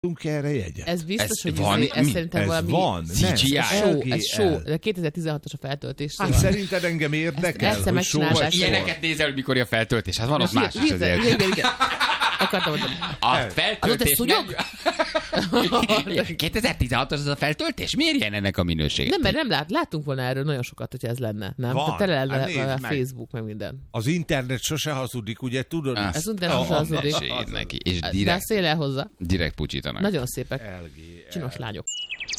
erre jegyet? Ez biztos, Ez hogy van? ez szerintem Ez valami... van. CGI. Ez show. De 2016-os a feltöltés. Hát szerinted engem érdekel, Ezt hogy show megcsinálták. vagy Ilyeneket nézel, hogy mikor a feltöltés. Hát van ott más is azért. Igen. Akartam mondani. A Az ott egy feltöltés szúnyog? meg... 2016-os az a feltöltés? Miért ilyen ennek a minősége? Nem, mert nem láttunk volna erről nagyon sokat, hogyha ez lenne. Nem? Van. Tehát tele Hát lenne nézd a meg. Facebook, meg minden. Az internet sose hazudik, ugye tudod? Ez utána hazudik. Neki. És De direkt, szél el hozzá. direkt pucsítanak. Nagyon szépek. LG. Csinos lányok.